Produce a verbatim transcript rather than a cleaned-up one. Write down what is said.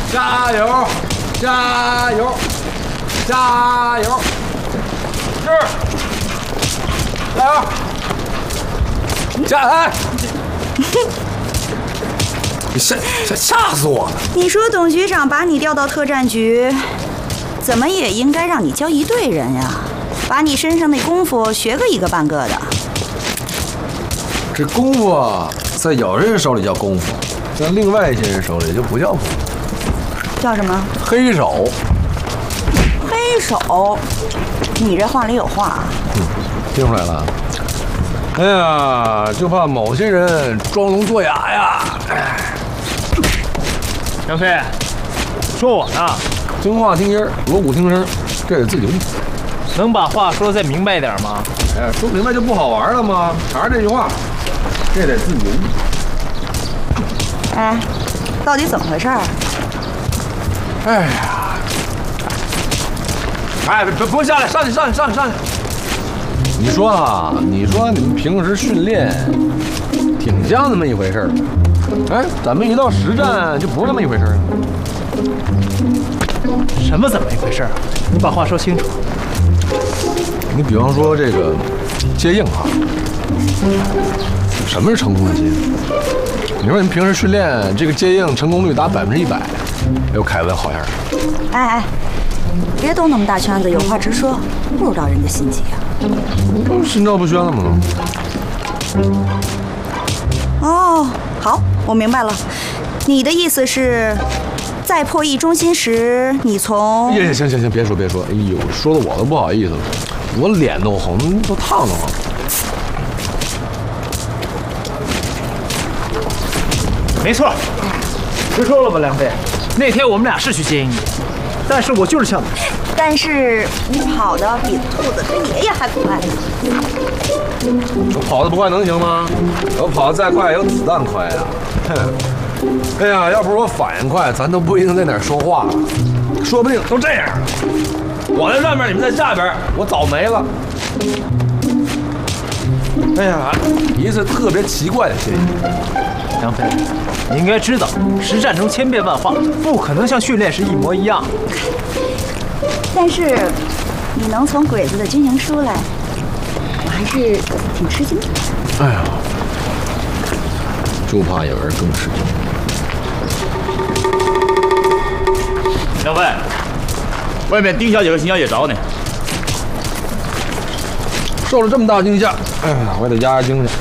加油，加油，加油！是，加油！加哎！你吓吓吓死我了！ 你说董局长把你调到特战局，怎么也应该让你教一队人呀，把你身上那功夫学个一个半个的。 这功夫啊，在有些人手里叫功夫，在另外一些人手里就不叫功夫。 叫什么？ 黑手。 黑手？你这话里有话啊。 嗯，听出来了。哎呀，就怕某些人装聋作哑呀！哎， 杨飞，说我呢。 听话听音儿，锣鼓听声，这得自己用。 能把话说得再明白一点吗？ 哎，说明白就不好玩了吗？还是这句话，这得自己用。 哎，到底怎么回事？ 哎呀！哎，别不用下来，上去，上去，上去，上去！你说啊，你说你们平时训练挺像那么一回事儿，哎，咱们一到实战就不是那么一回事儿了。 什么怎么一回事啊？你把话说清楚。 你比方说这个接应啊，什么是成功的接应？你说你们平时训练这个接应成功率达百分之一百，哎呦，凯文好样的！ 哎哎，别兜那么大圈子，有话直说，不知道人家心急啊。 心照不宣了吗？ 哦，好，我明白了。你的意思是，在破译中心时，你从…… 哎呀，行行行，别说别说，哎呦，说的我都不好意思了，我脸都红，都烫得慌。 没错，直说了吧，梁飞。那天我们俩是去接应你，但是我就是想…… 但是你跑得比兔子跟爷爷还快。 我跑得不快能行吗？我跑得再快也有子弹快呀！哎呀，要不是我反应快，咱都不一定在哪儿说话了，说不定都这样了。我在上面，你们在下边，我早没了。哎呀，一次特别奇怪的经历。 梁飞，你应该知道，实战中千变万化，不可能像训练时一模一样。 但是你能从鬼子的军营出来，我还是挺吃惊的。 哎呀，就怕有人更吃惊。 梁飞，外面丁小姐和邢小姐找你。 受了这么大惊吓，哎呀，我也得压压惊去。